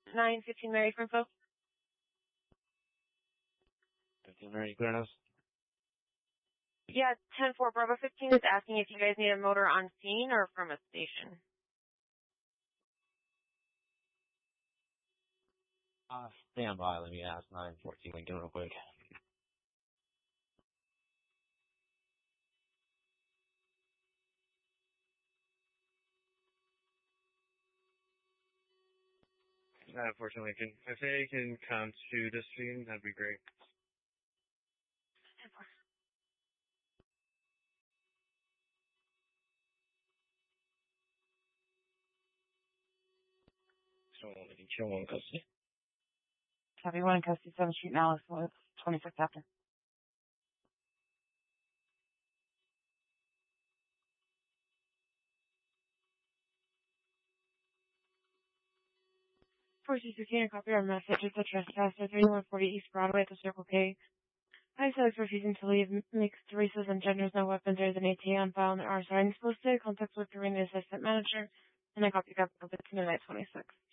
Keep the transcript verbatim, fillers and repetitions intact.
nine fifteen Mary for info. fifteen Mary, clear us. Yeah, ten four Bravo fifteen is asking if you guys need a motor on scene or from a station. Uh, stand by, let me ask nine fourteen Lincoln real quick. nine fourteen Lincoln. If they can come to the scene, that'd be great. ten four. So we can kill one custody. Copy one in custody, seventh Street and Alice Woods, twenty-six after. Forces fifteen, copy our message. It's a trespasser, thirty-one forty East Broadway at the Circle K. I said it's refusing to leave, mixed races and genders, no weapons. There's an A T A on file and our signs posted. Contact with Karina, assistant manager. And I copy copy copy to night twenty-six.